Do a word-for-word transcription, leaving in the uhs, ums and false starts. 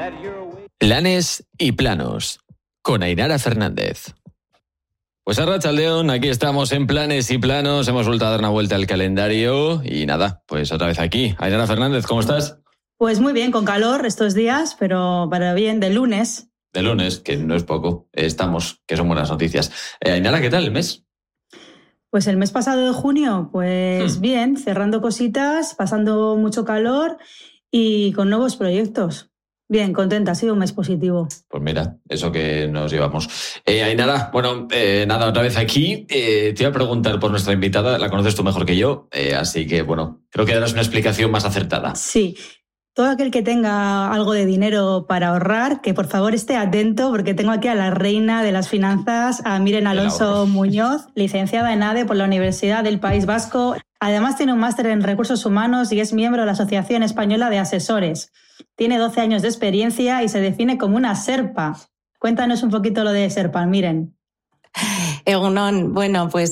Planes y planos, con Ainara Fernández. Pues arratsaldeon, aquí estamos en Planes y Planos, hemos vuelto a dar una vuelta al calendario y nada, pues otra vez aquí. Ainara Fernández, ¿cómo estás? Pues muy bien, con calor estos días, pero para bien, de lunes. De lunes, que no es poco, estamos, que son buenas noticias. Eh, Ainara, ¿qué tal el mes? Pues el mes pasado de junio, pues hmm. bien, cerrando cositas, pasando mucho calor y con nuevos proyectos. Bien, contenta, ha sido un mes positivo. Pues mira, eso que nos llevamos. Eh, Ainara, bueno, eh, nada, otra vez aquí. Eh, te iba a preguntar por nuestra invitada, la conoces tú mejor que yo, eh, así que bueno, creo que darás una explicación más acertada. Sí. Todo aquel que tenga algo de dinero para ahorrar, que por favor esté atento, porque tengo aquí a la reina de las finanzas, a Miren Alonso Muñoz, licenciada en A D E por la Universidad del País Vasco. Además tiene un máster en Recursos Humanos y es miembro de la Asociación Española de Asesores. Tiene doce años de experiencia y se define como una Sherpa. Cuéntanos un poquito lo de Sherpa, Miren. Egunon, bueno, pues